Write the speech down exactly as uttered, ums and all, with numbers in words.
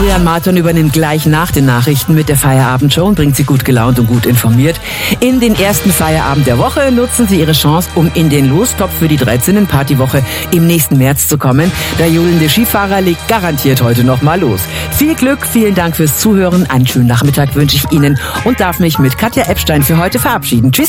Florian Marton übernimmt gleich nach den Nachrichten mit der Feierabendshow und bringt Sie gut gelaunt und gut informiert. In den ersten Feierabend der Woche nutzen Sie Ihre Chance, um in den Lostopf für die dreizehnten Partywoche im nächsten März zu kommen. Der johlende Skifahrer legt garantiert heute noch mal los. Viel Glück, vielen Dank fürs Zuhören. Einen schönen Nachmittag wünsche ich Ihnen und darf mich mit Katja Epstein für heute verabschieden. Tschüss.